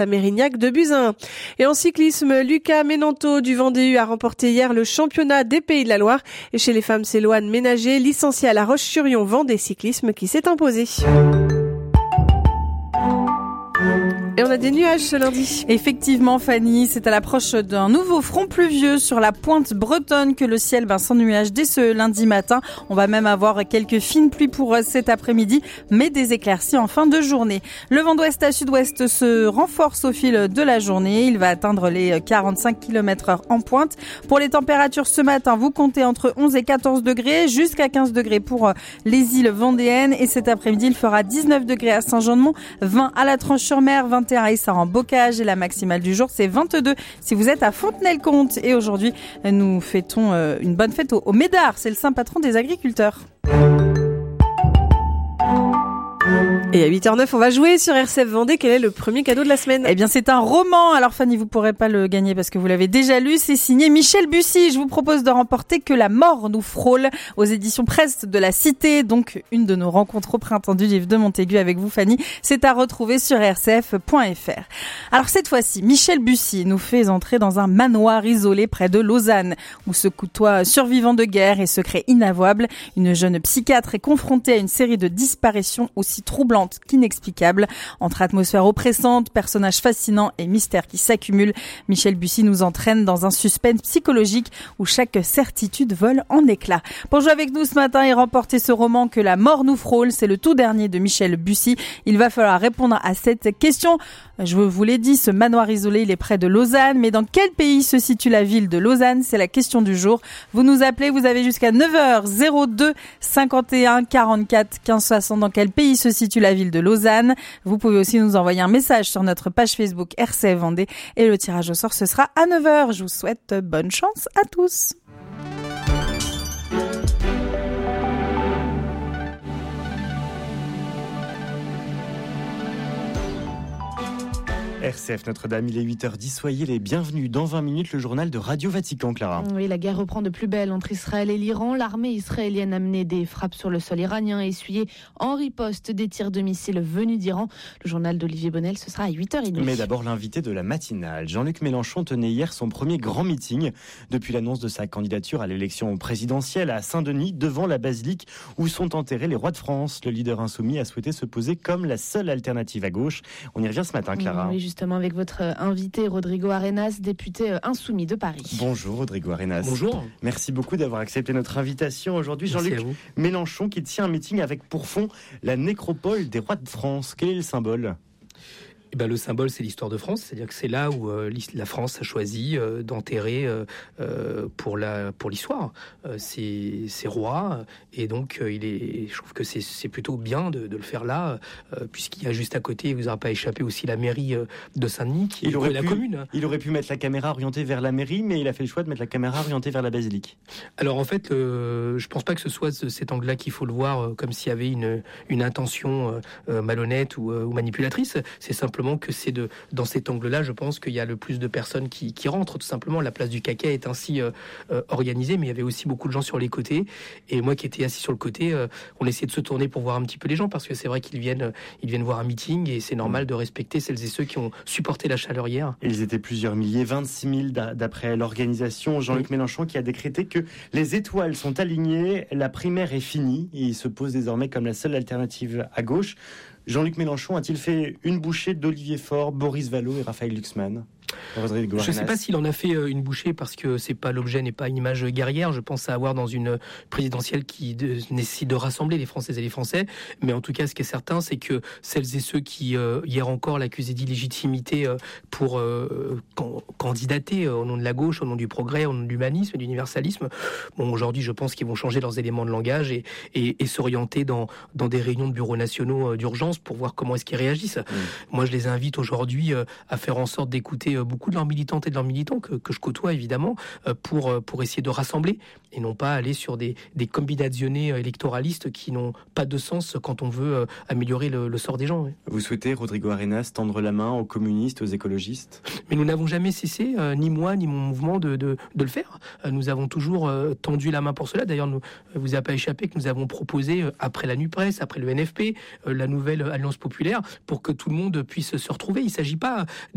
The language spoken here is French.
à Mérignac de Buzyn. Et en cyclisme, Lucas Menanto du Vendée U a remporté hier le championnat des Pays de la Loire. Et chez les femmes, c'est Loane Ménager, licenciée à La Roche-sur-Yon Vendée Cyclisme, qui s'est imposée. Et on a des nuages ce lundi. Effectivement, Fanny, c'est à l'approche d'un nouveau front pluvieux sur la pointe bretonne que le ciel sans nuages dès ce lundi matin. On va même avoir quelques fines pluies pour cet après-midi, mais des éclaircies en fin de journée. Le vent d'ouest à sud-ouest se renforce au fil de la journée. Il va atteindre les 45 km/h en pointe. Pour les températures ce matin, vous comptez entre 11 et 14 degrés, jusqu'à 15 degrés pour les îles vendéennes. Et cet après-midi, il fera 19 degrés à Saint-Jean-de-Mont, 20 à la Tranche-sur-Mer, 21 à Issards-en-Bocage et la maximale du jour c'est 22 si vous êtes à Fontenay-le-Comte. Et aujourd'hui nous fêtons une bonne fête au Médard, c'est le saint patron des agriculteurs. Et à 8h09, on va jouer sur RCF Vendée. Quel est le premier cadeau de la semaine ? Eh bien, c'est un roman. Alors, Fanny, vous pourrez pas le gagner parce que vous l'avez déjà lu. C'est signé Michel Bussy. Je vous propose de remporter Que la mort nous frôle aux éditions Presse de la Cité. Donc, une de nos rencontres au printemps du livre de Montaigu avec vous, Fanny. C'est à retrouver sur rcf.fr. Alors, cette fois-ci, Michel Bussy nous fait entrer dans un manoir isolé près de Lausanne où se côtoient survivants de guerre et secrets inavouables. Une jeune psychiatre est confrontée à une série de disparitions aussi troublantes qu'inexplicable. Entre atmosphère oppressante, personnages fascinants et mystères qui s'accumulent, Michel Bussy nous entraîne dans un suspense psychologique où chaque certitude vole en éclats. Pour jouer avec nous ce matin et remporter ce roman Que la mort nous frôle, c'est le tout dernier de Michel Bussy. Il va falloir répondre à cette question. Je vous l'ai dit, ce manoir isolé, il est près de Lausanne. Mais dans quel pays se situe la ville de Lausanne ? C'est la question du jour. Vous nous appelez, vous avez jusqu'à 9h02 51 44 15 60. Dans quel pays se situe la ville de Lausanne ? Vous pouvez aussi nous envoyer un message sur notre page Facebook RCF Vendée. Et le tirage au sort, ce sera à 9h. Je vous souhaite bonne chance à tous. RCF Notre-Dame, il est 8h10, soyez les bienvenus. Dans 20 minutes, le journal de Radio Vatican, Clara. Oui, la guerre reprend de plus belle entre Israël et l'Iran. L'armée israélienne a mené des frappes sur le sol iranien et essuyé en riposte des tirs de missiles venus d'Iran. Le journal d'Olivier Bonnel, ce sera à 8h30. Mais d'abord, l'invité de la matinale. Jean-Luc Mélenchon tenait hier son premier grand meeting depuis l'annonce de sa candidature à l'élection présidentielle à Saint-Denis, devant la basilique où sont enterrés les rois de France. Le leader insoumis a souhaité se poser comme la seule alternative à gauche. On y revient ce matin, Clara. Oui, justement avec votre invité Rodrigo Arenas, député insoumis de Paris. Bonjour Rodrigo Arenas. Bonjour. Merci beaucoup d'avoir accepté notre invitation aujourd'hui. Jean-Luc Mélenchon qui tient un meeting avec pour fond la nécropole des rois de France. Quel est le symbole ? Eh ben, le symbole, c'est l'histoire de France, c'est-à-dire que c'est là où la France a choisi d'enterrer pour l'histoire ses rois, et donc je trouve que c'est plutôt bien de le faire là, puisqu'il y a juste à côté, il vous aura pas échappé aussi la mairie de Saint-Denis, qui est la commune. Il aurait pu mettre la caméra orientée vers la mairie, mais il a fait le choix de mettre la caméra orientée vers la basilique. Alors en fait, je pense pas que ce soit cet angle-là qu'il faut le voir comme s'il y avait une intention malhonnête ou manipulatrice. C'est simplement que c'est dans cet angle-là, je pense qu'il y a le plus de personnes qui rentrent, tout simplement. La place du Caquet est ainsi organisée, mais il y avait aussi beaucoup de gens sur les côtés. Et moi qui étais assis sur le côté, on essayait de se tourner pour voir un petit peu les gens, parce que c'est vrai qu'ils viennent voir un meeting, et c'est normal de respecter celles et ceux qui ont supporté la chaleur hier. Ils étaient plusieurs milliers, 26 000 d'après l'organisation. Jean-Luc Mélenchon qui a décrété que les étoiles sont alignées, la primaire est finie, et il se pose désormais comme la seule alternative à gauche. Jean-Luc Mélenchon a-t-il fait une bouchée d'Olivier Faure, Boris Vallaud et Raphaël Glucksmann ? Je ne sais pas s'il en a fait une bouchée, parce que l'objet n'est pas une image guerrière. Je pense à avoir dans une présidentielle qui nécessite de rassembler les Françaises et les Français. Mais en tout cas, ce qui est certain, c'est que celles et ceux qui, hier encore, l'accusaient d'illégitimité pour candidater au nom de la gauche, au nom du progrès, au nom de l'humanisme et de l'universalisme, aujourd'hui, je pense qu'ils vont changer leurs éléments de langage et s'orienter dans des réunions de bureaux nationaux d'urgence pour voir comment est-ce qu'ils réagissent. Moi, je les invite aujourd'hui à faire en sorte d'écouter beaucoup de leurs militantes et de leurs militants que je côtoie évidemment pour essayer de rassembler et non pas aller sur des combinazioni électoralistes qui n'ont pas de sens quand on veut améliorer le sort des gens. Oui. Vous souhaitez, Rodrigo Arenas, tendre la main aux communistes, aux écologistes ? Mais nous n'avons jamais cessé, ni moi ni mon mouvement, de le faire. Nous avons toujours tendu la main pour cela. D'ailleurs, vous a pas échappé que nous avons proposé, après la NUPES, après le NFP, la nouvelle Alliance populaire, pour que tout le monde puisse se retrouver. Il ne s'agit pas